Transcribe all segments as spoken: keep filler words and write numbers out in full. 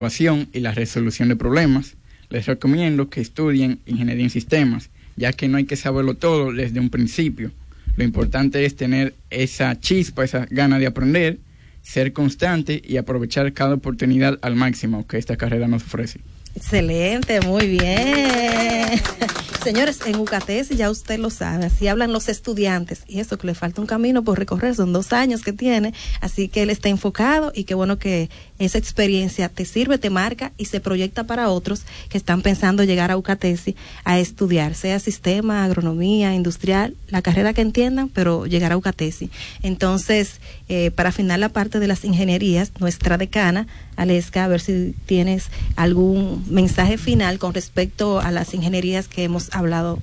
innovación y la resolución de problemas. Les recomiendo que estudien ingeniería en sistemas, ya que no hay que saberlo todo desde un principio. Lo importante es tener esa chispa, esa gana de aprender, ser constante y aprovechar cada oportunidad al máximo que esta carrera nos ofrece. Excelente, muy bien. Señores, en UCATESI ya usted lo sabe, así hablan los estudiantes, y eso que le falta un camino por recorrer, son dos años que tiene, así que él está enfocado y qué bueno que esa experiencia te sirve, te marca y se proyecta para otros que están pensando llegar a UCATESI a estudiar, sea sistema, agronomía, industrial, la carrera que entiendan, pero llegar a UCATESI. Entonces, eh, para afinar la parte de las ingenierías, nuestra decana, Aleska, a ver si tienes algún mensaje final con respecto a las ingenierías que hemos hablado.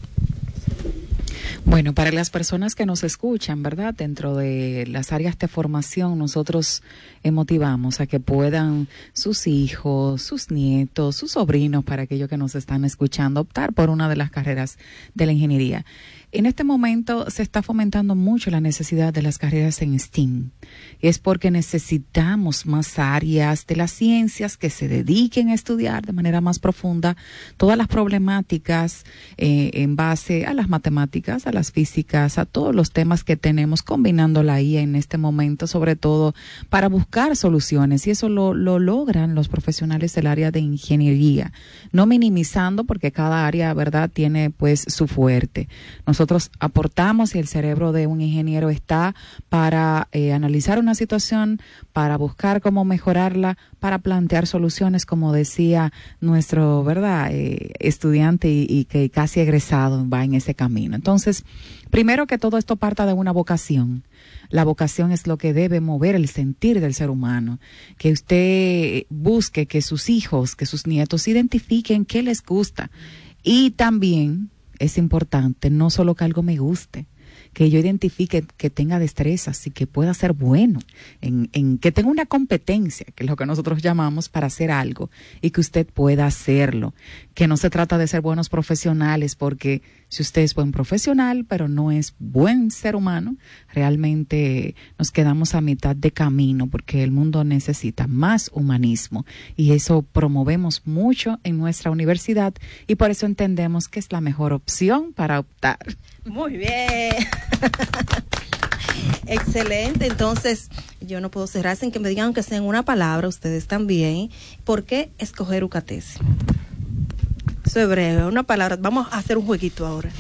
Bueno, para las personas que nos escuchan, ¿verdad? Dentro de las áreas de formación, nosotros eh, motivamos a que puedan sus hijos, sus nietos, sus sobrinos, para aquellos que nos están escuchando, optar por una de las carreras de la ingeniería. En este momento se está fomentando mucho la necesidad de las carreras en STEAM. Es porque necesitamos más áreas de las ciencias que se dediquen a estudiar de manera más profunda todas las problemáticas eh, en base a las matemáticas, a las físicas, a todos los temas que tenemos, combinando la I A en este momento, sobre todo para buscar soluciones. Y eso lo, lo logran los profesionales del área de ingeniería, no minimizando, porque cada área, ¿verdad?, tiene pues su fuerte. Nosotros aportamos y el cerebro de un ingeniero está para eh, analizar una situación, para buscar cómo mejorarla, para plantear soluciones, como decía nuestro, ¿verdad?, eh, estudiante y, y que casi egresado va en ese camino. Entonces, primero que todo, esto parta de una vocación. La vocación es lo que debe mover el sentir del ser humano. Que usted busque que sus hijos, que sus nietos identifiquen qué les gusta. Y también es importante no solo que algo me guste, que yo identifique que tenga destrezas y que pueda ser bueno, en, en que tenga una competencia, que es lo que nosotros llamamos, para hacer algo, y que usted pueda hacerlo. Que no se trata de ser buenos profesionales, porque si usted es buen profesional, pero no es buen ser humano, realmente nos quedamos a mitad de camino, porque el mundo necesita más humanismo, y eso promovemos mucho en nuestra universidad, y por eso entendemos que es la mejor opción para optar. Muy bien. Excelente. Entonces, yo no puedo cerrar sin que me digan, aunque sea en una palabra, ustedes también, ¿por qué escoger UCATESI? Eso es breve, una palabra. Vamos a hacer un jueguito ahora.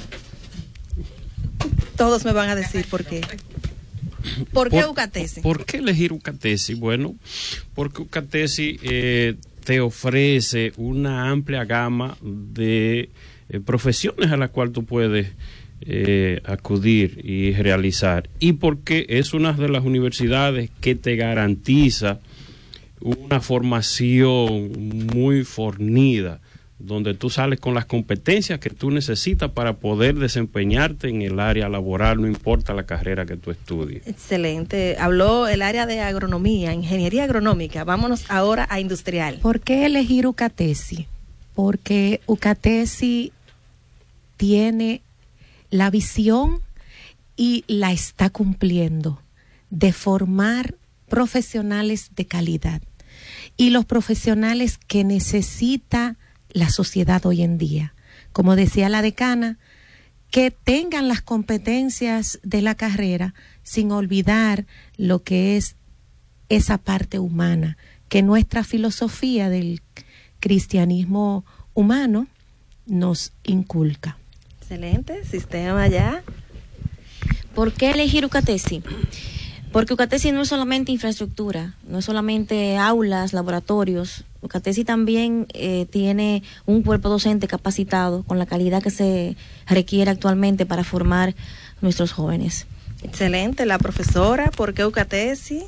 Todos me van a decir por qué. ¿Por qué UCATESI? ¿Por qué elegir UCATESI? Bueno, porque UCATESI eh, te ofrece una amplia gama de eh, profesiones a las cuales tú puedes Eh, acudir y realizar, y porque es una de las universidades que te garantiza una formación muy fornida, donde tú sales con las competencias que tú necesitas para poder desempeñarte en el área laboral, no importa la carrera que tú estudies. Excelente. Habló el área de agronomía, ingeniería agronómica. Vámonos ahora a industrial. ¿Por qué elegir UCATESI? Porque UCATESI tiene la visión, y la está cumpliendo, de formar profesionales de calidad, y los profesionales que necesita la sociedad hoy en día. Como decía la decana, que tengan las competencias de la carrera sin olvidar lo que es esa parte humana que nuestra filosofía del cristianismo humano nos inculca. Excelente, sistema ya. ¿Por qué elegir UCATESI? Porque UCATESI no es solamente infraestructura, no es solamente aulas, laboratorios. UCATESI también eh, tiene un cuerpo docente capacitado con la calidad que se requiere actualmente para formar nuestros jóvenes. Excelente, la profesora. ¿Por qué UCATESI?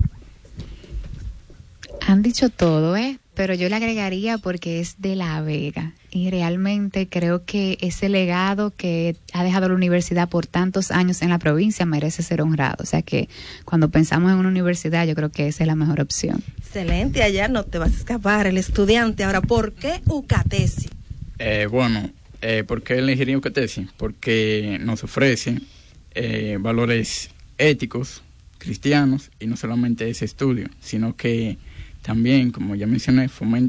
Han dicho todo, ¿eh? Pero yo le agregaría porque es de La Vega, y realmente creo que ese legado que ha dejado la universidad por tantos años en la provincia merece ser honrado. O sea que cuando pensamos en una universidad, yo creo que esa es la mejor opción. Excelente, allá no te vas a escapar, el estudiante. Ahora, ¿por qué UCATESI? Eh, bueno, eh, ¿por qué elegir UCATESI? Porque nos ofrece eh, valores éticos, cristianos, y no solamente ese estudio, sino que También, como ya mencioné, fomenta